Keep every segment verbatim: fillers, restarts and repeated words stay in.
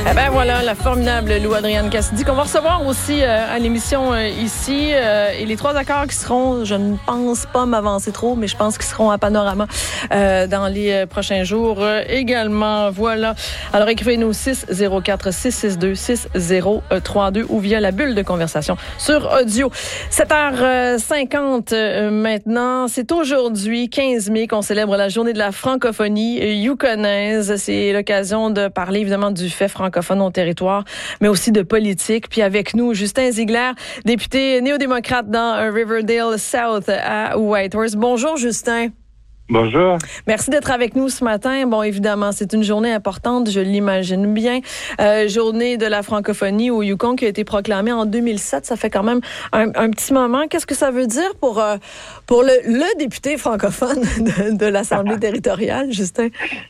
Eh ben voilà, la formidable Lou-Adrienne Cassidy qu'on va recevoir aussi euh, à l'émission euh, ici. Euh, et les trois accords qui seront, je ne pense pas m'avancer trop, mais je pense qu'ils seront à Panorama euh, dans les euh, prochains jours euh, également. Voilà. Alors écrivez-nous six zéro quatre six six deux six zéro trois deux ou via la bulle de conversation sur audio. sept heures cinquante euh, maintenant. C'est aujourd'hui, quinze mai, qu'on célèbre la journée de la francophonie yukonnaise. C'est l'occasion de parler évidemment du fait francophone au territoire, mais aussi de politique. Puis avec nous, Justin Ziegler, député néo-démocrate dans Riverdale South à Whitehorse. Bonjour, Justin. Bonjour. Merci d'être avec nous ce matin. Bon, évidemment, c'est une journée importante, je l'imagine bien. Euh, journée de la francophonie au Yukon qui a été proclamée en deux mille sept. Ça fait quand même un, un petit moment. Qu'est-ce que ça veut dire pour, euh, pour le, le député francophone de, de l'Assemblée territoriale, Justin?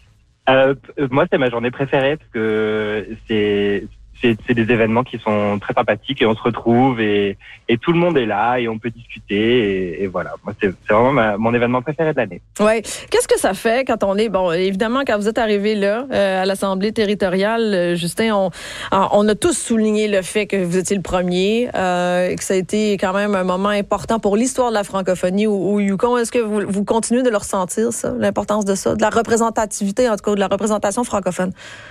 Euh, moi, c'est ma journée préférée parce que c'est, c'est, c'est des événements qui sont très sympathiques et on se retrouve et, et tout le monde est là et on peut discuter et, et voilà. Moi, c'est, c'est vraiment ma, mon événement préféré de l'année. Ouais. Qu'est-ce que ça fait quand on est, bon, évidemment, quand vous êtes arrivé là, euh, à l'Assemblée territoriale, euh, Justin, on, on a tous souligné le fait que vous étiez le premier, euh, que ça a été quand même un moment important pour l'histoire de la francophonie au, au Yukon. Est-ce que vous, vous continuez de le ressentir, ça, l'importance de ça, de la représentativité, en tout cas, de la représentation francophone?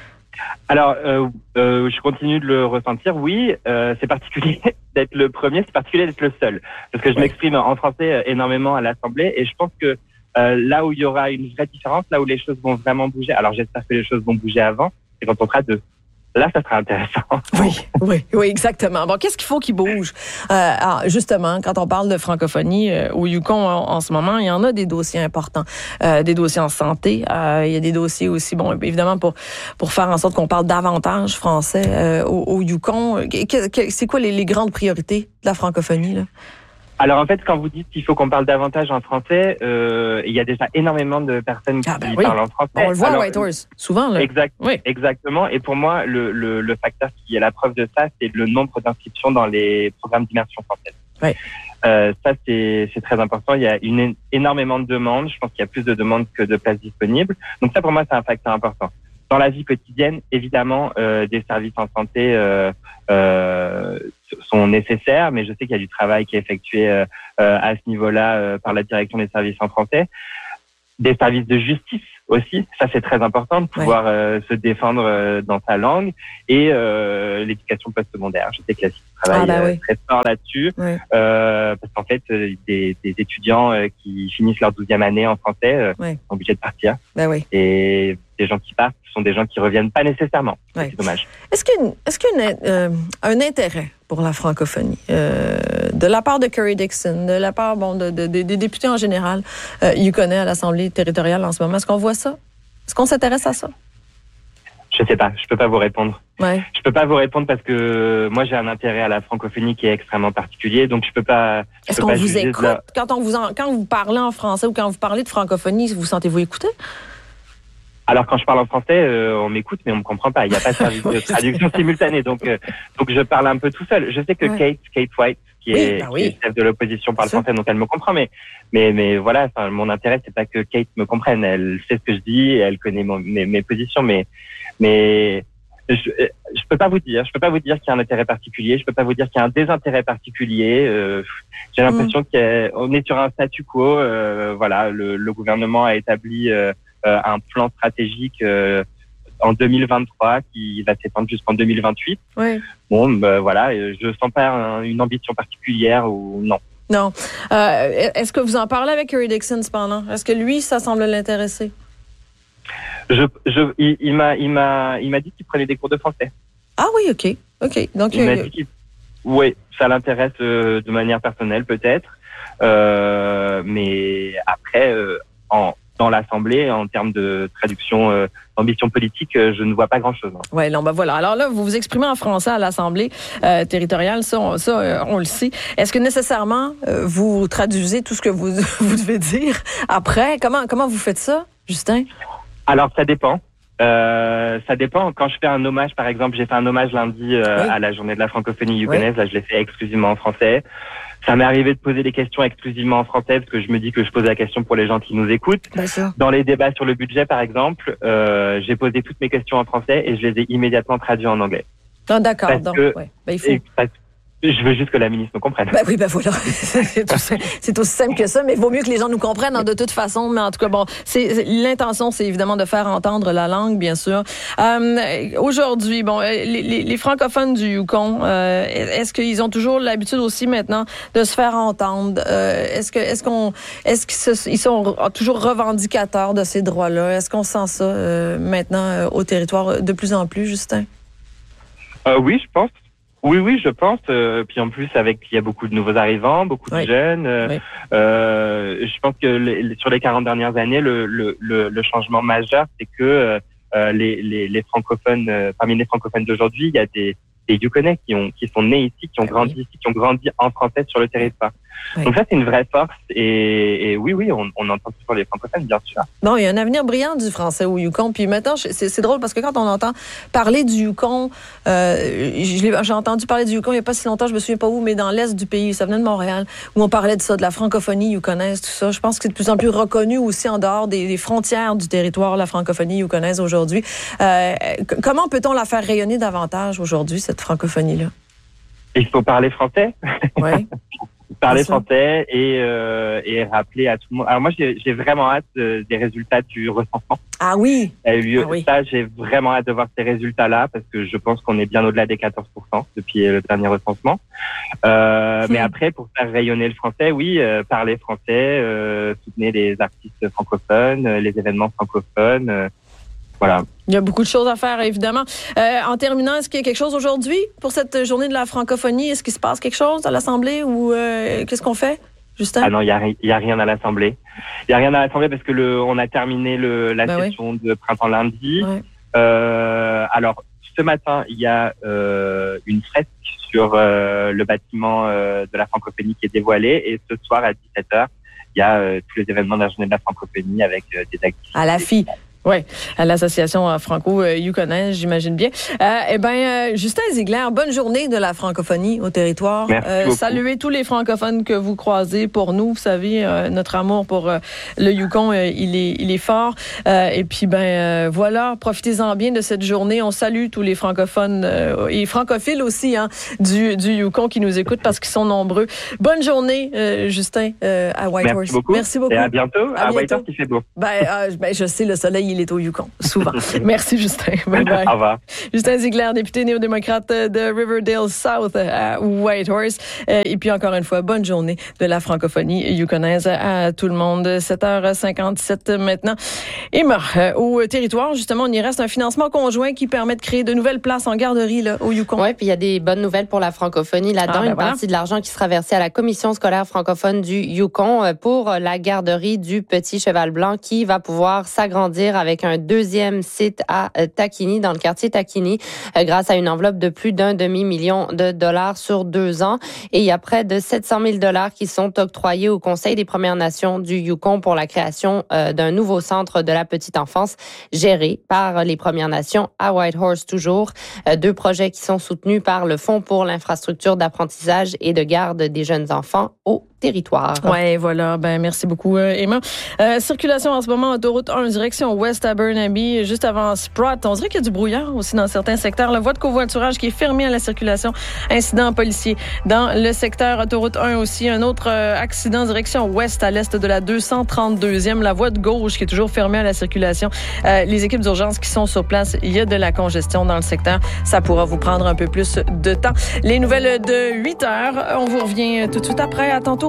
Alors, euh, euh, je continue de le ressentir. Oui, euh, c'est particulier d'être le premier, c'est particulier d'être le seul, parce que je ouais. m'exprime en français énormément à l'Assemblée, et je pense que euh, là où il y aura une vraie différence, là où les choses vont vraiment bouger. Alors, j'espère que les choses vont bouger avant, c'est quand on sera deux. Là, ça sera intéressant. Oui, oui, oui, exactement. Bon, qu'est-ce qu'il faut qu'il bouge? Euh, alors, justement, quand on parle de francophonie euh, au Yukon en, en ce moment, il y en a des dossiers importants, euh, des dossiers en santé. Euh, il y a des dossiers aussi, bon, évidemment pour pour faire en sorte qu'on parle davantage français euh, au, au Yukon. Que, que, c'est quoi les, les grandes priorités de la francophonie là? Alors en fait, quand vous dites qu'il faut qu'on parle davantage en français, euh, il y a déjà énormément de personnes qui ah ben oui. parlent en français. On le voit Alors, à Whitehorse, souvent. Là. Exact, oui. Exactement. Et pour moi, le, le, le facteur qui est la preuve de ça, c'est le nombre d'inscriptions dans les programmes d'immersion française. Oui. Euh, ça, c'est, c'est très important. Il y a une, énormément de demandes. Je pense qu'il y a plus de demandes que de places disponibles. Donc ça, pour moi, c'est un facteur important. Dans la vie quotidienne, évidemment, euh, des services en santé euh, euh, sont nécessaires, mais je sais qu'il y a du travail qui est effectué euh, euh, à ce niveau-là euh, par la direction des services en français. Des services de justice aussi, ça c'est très important de pouvoir ouais. euh, se défendre euh, dans sa langue, et euh, l'éducation postsecondaire. Je sais que la C I T travaille ah bah oui. euh, très fort là-dessus, oui. euh, parce qu'en fait, euh, des, des étudiants euh, qui finissent leur douzième année en français euh, oui. sont obligés de partir. Bah oui. Et des gens qui partent sont des gens qui reviennent pas nécessairement. Oui. C'est dommage. Est-ce qu'il y a, une, est-ce qu'il y a une, euh, un intérêt pour la francophonie euh, de la part de Curry Dixon, de la part bon de, de, de, des députés en général, euh, yukonais à l'Assemblée territoriale en ce moment? Est-ce qu'on voit ça? Est-ce qu'on s'intéresse à ça? Je sais pas, je peux pas vous répondre. Ouais. Je peux pas vous répondre parce que moi j'ai un intérêt à la francophonie qui est extrêmement particulier, donc je peux pas. Je Est-ce peux qu'on pas vous écoute la... quand on vous en, quand vous parlez en français ou quand vous parlez de francophonie, vous sentez-vous écouté? Alors quand je parle en français, euh, on m'écoute, mais on me comprend pas. Il n'y a pas de service de traduction simultanée, donc euh, donc je parle un peu tout seul. Je sais que ouais. Kate, Kate White, qui oui, est, bah oui. qui est chef de l'opposition, parle français, donc elle me comprend. Mais mais mais voilà, enfin, mon intérêt c'est pas que Kate me comprenne. Elle sait ce que je dis, et elle connaît mon, mes, mes positions, mais mais je je peux pas vous dire. Je peux pas vous dire qu'il y a un intérêt particulier. Je peux pas vous dire qu'il y a un désintérêt particulier. Euh, j'ai l'impression mmh. qu'on est sur un statu quo. Euh, voilà, le, le gouvernement a établi euh, Euh, un plan stratégique euh, en deux mille vingt-trois qui va s'étendre jusqu'en deux mille vingt-huit. Oui. Bon, ben voilà, je sens pas un, une ambition particulière ou non. Non. Euh, est-ce que vous en parlez avec Curry Dixon cependant? Est-ce que lui, ça semble l'intéresser? Je, je, il, il m'a, il m'a, il m'a dit qu'il prenait des cours de français. Ah oui, ok, ok. Donc il euh... m'a dit qu'il, oui, ça l'intéresse euh, de manière personnelle peut-être, euh, mais après, euh, en dans l'Assemblée, en termes de traduction euh, d'ambition politique, euh, je ne vois pas grand-chose. Hein. Oui, non, ben voilà. Alors là, vous vous exprimez en français à l'Assemblée euh, territoriale, ça, on, ça euh, on le sait. Est-ce que nécessairement, euh, vous traduisez tout ce que vous, vous devez dire après? Comment, comment vous faites ça, Justin? Alors, ça dépend. Euh, ça dépend. Quand je fais un hommage, par exemple, j'ai fait un hommage lundi euh, oui. à la journée de la francophonie yukonnaise. Oui. Là, je l'ai fait exclusivement en français. Ça m'est arrivé de poser des questions exclusivement en français parce que je me dis que je pose la question pour les gens qui nous écoutent. Dans les débats sur le budget, par exemple, euh, j'ai posé toutes mes questions en français et je les ai immédiatement traduits en anglais. Ah, d'accord. Parce donc, que, ouais. ben, il faut... parce, je veux juste que la ministre nous comprenne. Ben oui, ben voilà. C'est, tout, c'est aussi simple que ça, mais il vaut mieux que les gens nous comprennent hein, de toute façon. Mais en tout cas, bon, c'est, c'est, l'intention, c'est évidemment de faire entendre la langue, bien sûr. Euh, aujourd'hui, bon, les, les, les francophones du Yukon, euh, est-ce qu'ils ont toujours l'habitude aussi maintenant de se faire entendre? Euh, est-ce que, est-ce qu'on, est-ce qu'ils sont toujours revendicateurs de ces droits-là? Est-ce qu'on sent ça euh, maintenant euh, au territoire de plus en plus, Justin? Euh, oui, je pense. Oui, oui, je pense. Euh, puis en plus, avec il y a beaucoup de nouveaux arrivants, beaucoup de oui. jeunes. Euh, oui. euh, je pense que les, sur les quarante dernières années, le, le, le, le changement majeur, c'est que euh, les, les, les francophones, euh, parmi les francophones d'aujourd'hui, il y a des, des Yukonais qui ont qui sont nés ici, qui ont grandi oui. ici, qui ont grandi en français sur le territoire. Oui. Donc ça, c'est une vraie force. Et, et oui, oui, on, on entend toujours les francophones, bien sûr. Bon, il y a un avenir brillant du français au Yukon. Puis maintenant, c'est, c'est drôle parce que quand on entend parler du Yukon, euh, j'ai entendu parler du Yukon il n'y a pas si longtemps, je me souviens pas où, mais dans l'est du pays, ça venait de Montréal, où on parlait de ça, de la francophonie yukonaise, tout ça. Je pense que c'est de plus en plus reconnu aussi en dehors des, des frontières du territoire, la francophonie yukonaise aujourd'hui. Euh, comment peut-on la faire rayonner davantage aujourd'hui, cette francophonie-là? Il faut parler français. Oui. Parler français et, euh, et rappeler à tout le monde. Alors moi, j'ai, j'ai vraiment hâte euh, des résultats du recensement. Ah oui. A eu lieu. Ah oui. Ça, j'ai vraiment hâte de voir ces résultats-là parce que je pense qu'on est bien au-delà des quatorze pour cent depuis le dernier recensement. Euh, mmh. Mais après, pour faire rayonner le français, oui, euh, parler français, euh, soutenir les artistes francophones, euh, les événements francophones. Euh, Voilà. Il y a beaucoup de choses à faire, évidemment. Euh, en terminant, est-ce qu'il y a quelque chose aujourd'hui pour cette journée de la francophonie? Est-ce qu'il se passe quelque chose à l'Assemblée ou euh, qu'est-ce qu'on fait, Justin? Ah non, il y a, y a rien à l'Assemblée. Il y a rien à l'Assemblée parce que le, on a terminé le, la ben session oui. de printemps lundi. Ouais. Euh, alors, ce matin, il y a euh, une fresque sur euh, le bâtiment euh, de la francophonie qui est dévoilée et ce soir à dix-sept heures, il y a euh, tous les événements de la journée de la francophonie avec euh, des activités. À la fille. Oui, à l'association franco-yukonaise, j'imagine bien. Euh, eh bien, euh, Justin Ziegler, bonne journée de la francophonie au territoire. Merci euh, saluez tous les francophones que vous croisez pour nous. Vous savez, euh, notre amour pour euh, le Yukon, euh, il est, il est fort. Euh, et puis, ben euh, voilà, profitez-en bien de cette journée. On salue tous les francophones euh, et francophiles aussi hein, du, du Yukon qui nous écoutent parce qu'ils sont nombreux. Bonne journée, euh, Justin, euh, à Whitehorse. Merci beaucoup. Merci beaucoup. Et à bientôt. À, à Whitehorse, il fait beau. Ben, euh, ben, je sais, le soleil, il est au Yukon, souvent. Merci, Justin. Bye bye. Au revoir. Justin Ziegler, député néo-démocrate de Riverdale South à Whitehorse. Et puis, encore une fois, bonne journée de la francophonie yukonaise à tout le monde. sept heures cinquante-sept maintenant. Et au territoire, justement, on y reste un financement conjoint qui permet de créer de nouvelles places en garderie là, au Yukon. Oui, puis il y a des bonnes nouvelles pour la francophonie là-dedans. Ah, ben une voilà. partie de l'argent qui sera versée à la commission scolaire francophone du Yukon pour la garderie du Petit Cheval Blanc qui va pouvoir s'agrandir avec un deuxième site à Takini, dans le quartier Takini, grâce à une enveloppe de plus d'un demi-million de dollars sur deux ans. Et il y a près de sept cent mille dollars qui sont octroyés au Conseil des Premières Nations du Yukon pour la création euh, d'un nouveau centre de la petite enfance géré par les Premières Nations à Whitehorse toujours. Euh, deux projets qui sont soutenus par le Fonds pour l'infrastructure d'apprentissage et de garde des jeunes enfants au territoire. Ouais, voilà. Ben merci beaucoup, euh, Emma. Euh, circulation en ce moment, autoroute un, direction ouest à Burnaby, juste avant Sprott. On dirait qu'il y a du brouillard aussi dans certains secteurs. La voie de covoiturage qui est fermée à la circulation. Incident policier dans le secteur autoroute un aussi. Un autre euh, accident direction ouest à l'est de la deux cent trente-deuxième. La voie de gauche qui est toujours fermée à la circulation. Euh, les équipes d'urgence qui sont sur place, il y a de la congestion dans le secteur. Ça pourra vous prendre un peu plus de temps. Les nouvelles de huit heures. On vous revient tout de suite après. À tantôt.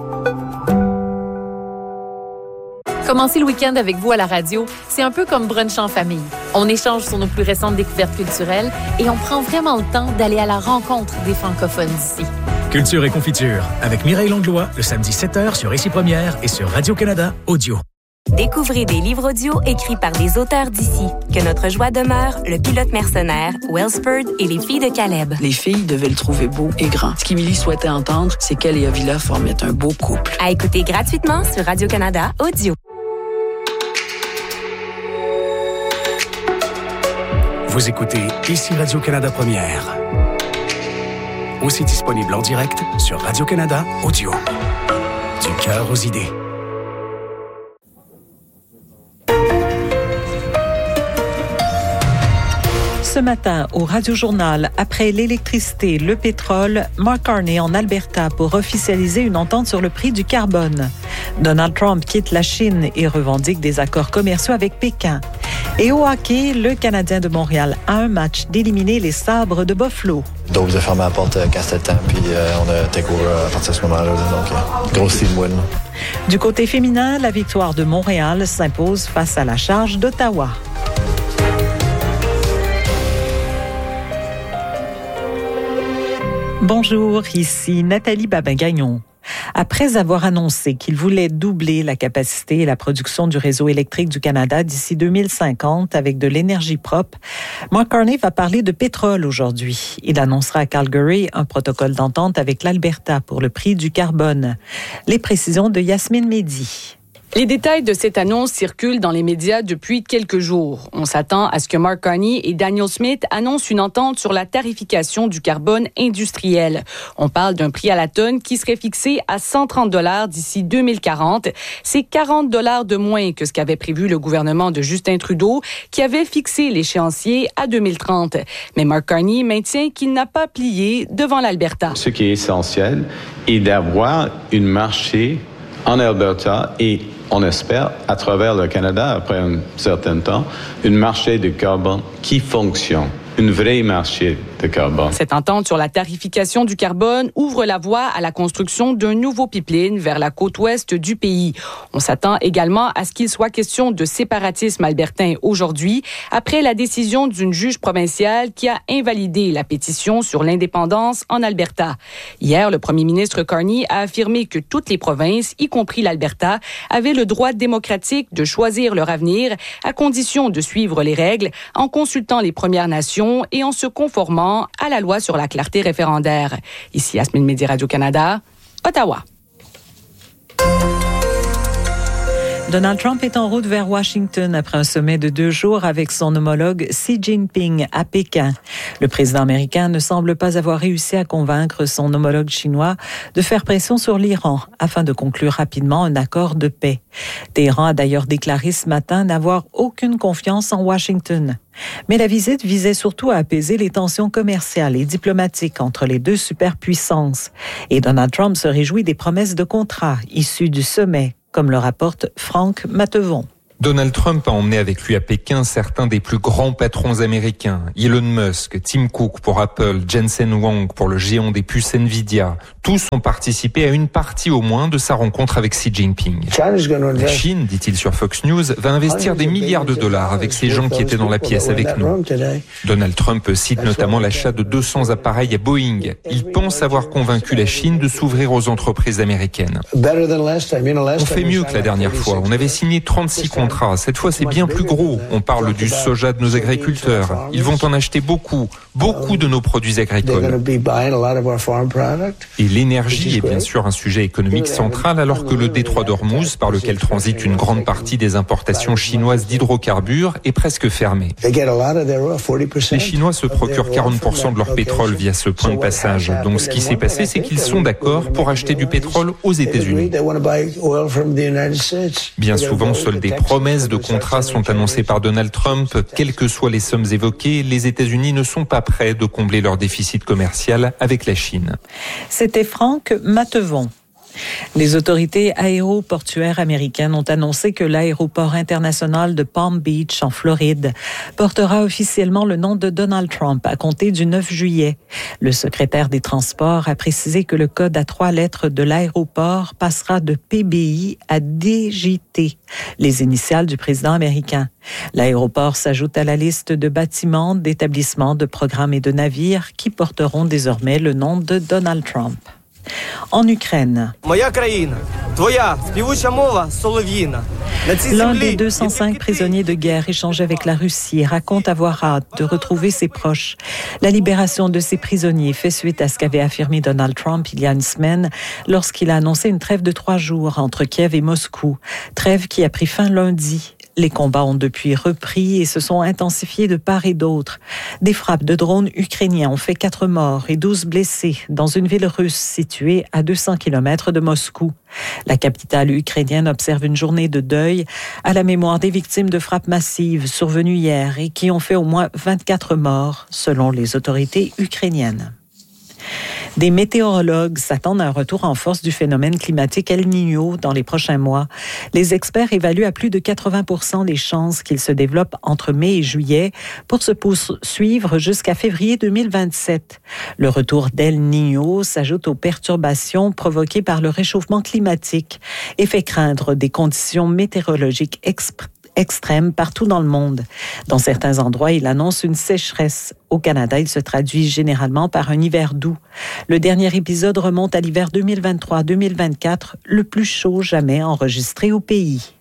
Commencer le week-end avec vous à la radio, c'est un peu comme brunch en famille. On échange sur nos plus récentes découvertes culturelles et on prend vraiment le temps d'aller à la rencontre des francophones d'ici. Culture et confiture avec Mireille Langlois, le samedi sept heures sur Ici Première et sur Radio-Canada Audio. Découvrez des livres audio écrits par des auteurs d'ici. Que notre joie demeure, Le pilote mercenaire, Wellsford et Les filles de Caleb. Les filles devaient le trouver beau et grand. Ce qu'Émilie souhaitait entendre, c'est qu'elle et Avila formaient un beau couple. À écouter gratuitement sur Radio-Canada Audio. Vous écoutez Ici Radio-Canada Première. aussi disponible en direct sur Radio-Canada Audio. Du cœur aux idées. Ce matin, au Radio-Journal, après l'électricité, le pétrole, Mark Carney en Alberta pour officialiser une entente sur le prix du carbone. Donald Trump quitte la Chine et revendique des accords commerciaux avec Pékin. Et au hockey, le Canadien de Montréal a un match d'éliminer les Sabres de Buffalo. Dobbs a fermé la porte quand c'était le temps, puis euh, on a take over à partir de ce moment-là. Donc, euh, grosse team win. Du côté féminin, la victoire de Montréal s'impose face à la charge d'Ottawa. Bonjour, ici Nathalie Babin-Gagnon. Après avoir annoncé qu'il voulait doubler la capacité et la production du réseau électrique du Canada d'ici deux mille cinquante avec de l'énergie propre, Mark Carney va parler de pétrole aujourd'hui. Il annoncera à Calgary un protocole d'entente avec l'Alberta pour le prix du carbone. Les précisions de Yasmine Mehdi. Les détails de cette annonce circulent dans les médias depuis quelques jours. On s'attend à ce que Mark Carney et Daniel Smith annoncent une entente sur la tarification du carbone industriel. On parle d'un prix à la tonne qui serait fixé à cent trente dollars d'ici deux mille quarante. C'est quarante dollars de moins que ce qu'avait prévu le gouvernement de Justin Trudeau, qui avait fixé l'échéancier à deux mille trente. Mais Mark Carney maintient qu'il n'a pas plié devant l'Alberta. Ce qui est essentiel est d'avoir un marché en Alberta et on espère, à travers le Canada, après un certain temps, un marché de carbone qui fonctionne. Un vrai marché de carbone. Cette entente sur la tarification du carbone ouvre la voie à la construction d'un nouveau pipeline vers la côte ouest du pays. On s'attend également à ce qu'il soit question de séparatisme albertain aujourd'hui, après la décision d'une juge provinciale qui a invalidé la pétition sur l'indépendance en Alberta. Hier, le premier ministre Carney a affirmé que toutes les provinces, y compris l'Alberta, avaient le droit démocratique de choisir leur avenir à condition de suivre les règles en consultant les Premières Nations et en se conformant à la loi sur la clarté référendaire. Ici, Yasmine Mehdi, Radio-Canada, Ottawa. Donald Trump est en route vers Washington après un sommet de deux jours avec son homologue Xi Jinping à Pékin. Le président américain ne semble pas avoir réussi à convaincre son homologue chinois de faire pression sur l'Iran afin de conclure rapidement un accord de paix. Téhéran a d'ailleurs déclaré ce matin n'avoir aucune confiance en Washington. Mais la visite visait surtout à apaiser les tensions commerciales et diplomatiques entre les deux superpuissances. Et Donald Trump se réjouit des promesses de contrats issues du sommet, comme le rapporte Franck Matevon. Donald Trump a emmené avec lui à Pékin certains des plus grands patrons américains. Elon Musk, Tim Cook pour Apple, Jensen Huang pour le géant des puces Nvidia. Tous ont participé à une partie au moins de sa rencontre avec Xi Jinping. La Chine, dit-il sur Fox News, va investir des milliards de dollars avec ces gens qui étaient dans la pièce avec nous. Donald Trump cite notamment l'achat de deux cents appareils à Boeing. Il pense avoir convaincu la Chine de s'ouvrir aux entreprises américaines. On fait mieux que la dernière fois. On avait signé trente-six contrats. Cette fois, c'est bien plus gros. On parle du soja de nos agriculteurs. Ils vont en acheter beaucoup, beaucoup de nos produits agricoles. Et l'énergie est bien sûr un sujet économique central, alors que le détroit d'Ormuz, par lequel transite une grande partie des importations chinoises d'hydrocarbures, est presque fermé. Les Chinois se procurent quarante pour cent de leur pétrole via ce point de passage. Donc, ce qui s'est passé, c'est qu'ils sont d'accord pour acheter du pétrole aux États-Unis. Bien souvent, seuls des promesses de contrats sont annoncées par Donald Trump. Quelles que soient les sommes évoquées, les États-Unis ne sont pas prêts de combler leur déficit commercial avec la Chine. C'était Franck Matevon. Les autorités aéroportuaires américaines ont annoncé que l'aéroport international de Palm Beach, en Floride, portera officiellement le nom de Donald Trump à compter du neuf juillet. Le secrétaire des Transports a précisé que le code à trois lettres de l'aéroport passera de P B I à D J T, les initiales du président américain. L'aéroport s'ajoute à la liste de bâtiments, d'établissements, de programmes et de navires qui porteront désormais le nom de Donald Trump. En Ukraine, l'un des deux cent cinq prisonniers de guerre échangés avec la Russie raconte avoir hâte de retrouver ses proches. La libération de ces prisonniers fait suite à ce qu'avait affirmé Donald Trump il y a une semaine lorsqu'il a annoncé une trêve de trois jours entre Kiev et Moscou, trêve qui a pris fin lundi. Les combats ont depuis repris et se sont intensifiés de part et d'autre. Des frappes de drones ukrainiens ont fait quatre morts et douze blessés dans une ville russe située à deux cents kilomètres de Moscou. La capitale ukrainienne observe une journée de deuil à la mémoire des victimes de frappes massives survenues hier et qui ont fait au moins vingt-quatre morts, selon les autorités ukrainiennes. Des météorologues s'attendent à un retour en force du phénomène climatique El Niño dans les prochains mois. Les experts évaluent à plus de quatre-vingts pour cent les chances qu'il se développe entre mai et juillet pour se poursuivre jusqu'à février deux mille vingt-sept. Le retour d'El Niño s'ajoute aux perturbations provoquées par le réchauffement climatique et fait craindre des conditions météorologiques extrêmes extrême partout dans le monde. Dans certains endroits, il annonce une sécheresse. Au Canada, il se traduit généralement par un hiver doux. Le dernier épisode remonte à l'hiver deux mille vingt-trois deux mille vingt-quatre, le plus chaud jamais enregistré au pays.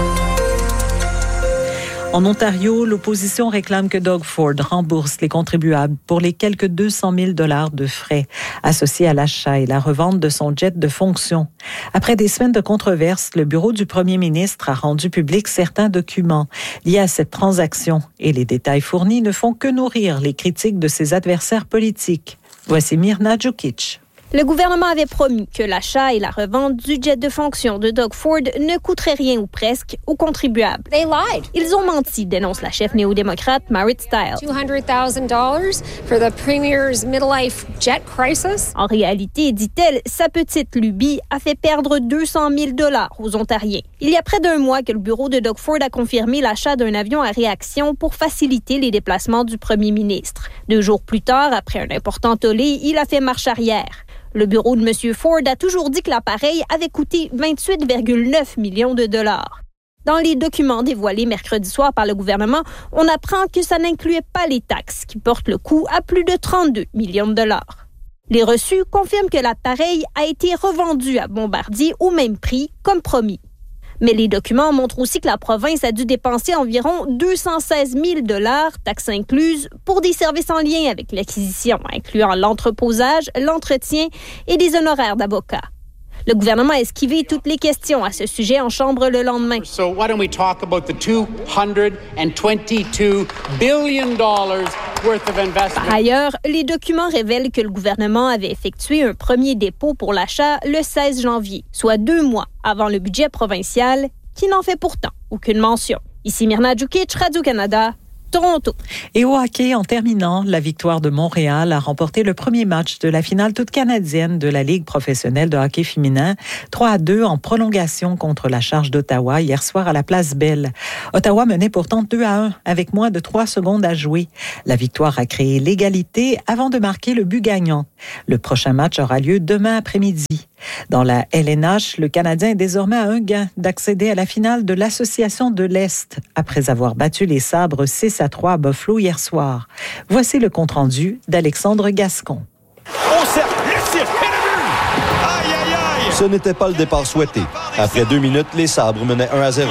En Ontario, l'opposition réclame que Doug Ford rembourse les contribuables pour les quelques deux cent mille dollars de frais associés à l'achat et la revente de son jet de fonction. Après des semaines de controverses, le bureau du premier ministre a rendu public certains documents liés à cette transaction et les détails fournis ne font que nourrir les critiques de ses adversaires politiques. Voici Mirna Djukic. Le gouvernement avait promis que l'achat et la revente du jet de fonction de Doug Ford ne coûterait rien ou presque aux contribuables. They lied. Ils ont menti, dénonce la chef néo-démocrate Marit Stiles. two hundred thousand dollars for the premier's midlife jet crisis. En réalité, dit-elle, sa petite lubie a fait perdre deux cent mille dollars aux Ontariens. Il y a près d'un mois que le bureau de Doug Ford a confirmé l'achat d'un avion à réaction pour faciliter les déplacements du premier ministre. Deux jours plus tard, après un important tollé, il a fait marche arrière. Le bureau de M. Ford a toujours dit que l'appareil avait coûté vingt-huit virgule neuf millions de dollars. Dans les documents dévoilés mercredi soir par le gouvernement, on apprend que ça n'incluait pas les taxes, qui portent le coût à plus de trente-deux millions de dollars. Les reçus confirment que l'appareil a été revendu à Bombardier au même prix, comme promis. Mais les documents montrent aussi que la province a dû dépenser environ deux cent seize mille dollars, taxes incluses, pour des services en lien avec l'acquisition, incluant l'entreposage, l'entretien et des honoraires d'avocats. Le gouvernement a esquivé toutes les questions à ce sujet en chambre le lendemain. So why don't we talk about the two hundred twenty-two billion dollars worth of investment? Par ailleurs, les documents révèlent que le gouvernement avait effectué un premier dépôt pour l'achat le seize janvier, soit deux mois avant le budget provincial, qui n'en fait pourtant aucune mention. Ici Mirna Djukic, Radio-Canada, Toronto. Et au hockey, en terminant, la victoire de Montréal a remporté le premier match de la finale toute canadienne de la Ligue professionnelle de hockey féminin, trois à deux en prolongation contre la Charge d'Ottawa hier soir à la Place Belle. Ottawa menait pourtant deux à un avec moins de trois secondes à jouer. La victoire a créé l'égalité avant de marquer le but gagnant. Le prochain match aura lieu demain après-midi. Dans la L N H, le Canadien est désormais à un gain d'accéder à la finale de l'Association de l'Est après avoir battu les Sabres six à trois à Buffalo hier soir. Voici le compte-rendu d'Alexandre Gascon. Au cercle, le tir, et le but! Aïe, aïe, aïe! Ce n'était pas le départ souhaité. Après deux minutes, les Sabres menaient un à zéro.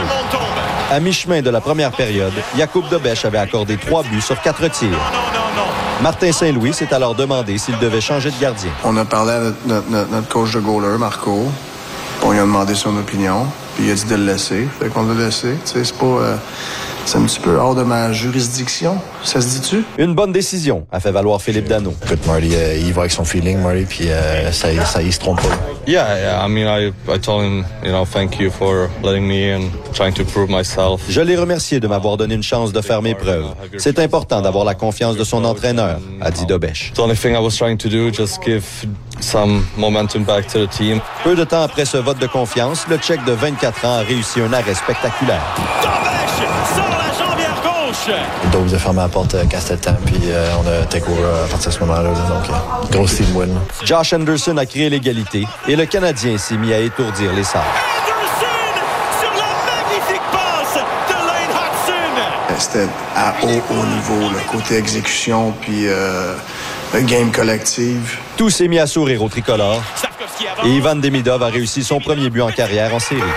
À mi-chemin de la première période, Jakub Dobeš avait accordé trois buts sur quatre tirs. Martin Saint-Louis s'est alors demandé s'il devait changer de gardien. On a parlé à notre, notre, notre coach de goaler, Marco. On lui a demandé son opinion. Puis il a dit de le laisser. Fait qu'on l'a laissé. Tu sais, c'est pas... Euh, c'est un petit peu hors de ma juridiction. Ça se dit-tu? Une bonne décision, a fait valoir Philippe Danault. Écoute, Marty, euh, il va avec son feeling, Marty, puis euh, ça, ça, il se trompe pas. Yeah, yeah, I mean, I, I told him, you know, thank you for letting me in, trying to prove myself. Je l'ai remercié de m'avoir donné une chance de faire mes preuves. C'est important d'avoir la confiance de son entraîneur, a dit Dobeš. The only thing I was trying to do, just give some momentum back to the team. Peu de temps après ce vote de confiance, le Tchèque de vingt-quatre ans a réussi un arrêt spectaculaire. Donc, vous avez fermé la porte quand c'était temps, puis euh, on a take over à partir de ce moment-là. Donc, euh, grosse team win. Josh Anderson a créé l'égalité et le Canadien s'est mis à étourdir les Sabres. Anderson sur la magnifique passe de Lane Hudson. C'était à haut, haut niveau, le côté exécution, puis euh, le game collective. Tout s'est mis à sourire au tricolore et Ivan Demidov a réussi son premier but en carrière en série.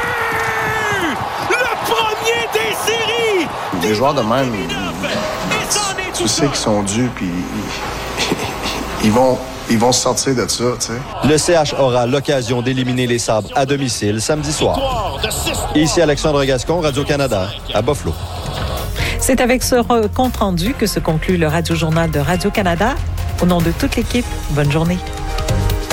Des joueurs de même, tu sais qu'ils sont dus, puis ils, ils vont ils vont se sortir de ça, tu sais. Le C H aura l'occasion d'éliminer les Sabres à domicile samedi soir. Ici Alexandre Gascon, Radio-Canada, à Buffalo. C'est avec ce compte rendu que se conclut le Radio-Journal de Radio-Canada. Au nom de toute l'équipe, bonne journée.